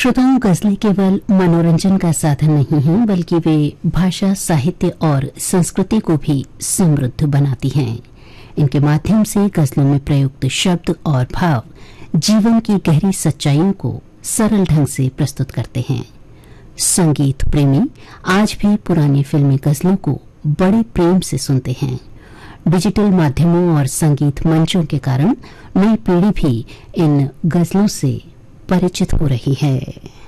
श्रोताओं, गजलें केवल मनोरंजन का साधन नहीं हैं, बल्कि वे भाषा, साहित्य और संस्कृति को भी समृद्ध बनाती हैं। इनके माध्यम से गजलों में प्रयुक्त शब्द और भाव जीवन की गहरी सच्चाइयों को सरल ढंग से प्रस्तुत करते हैं। संगीत प्रेमी आज भी पुरानी फिल्मी गजलों को बड़े प्रेम से सुनते हैं। डिजिटल माध्यमों और संगीत मंचों के कारण नई पीढ़ी भी इन गजलों से परिचित हो रही है।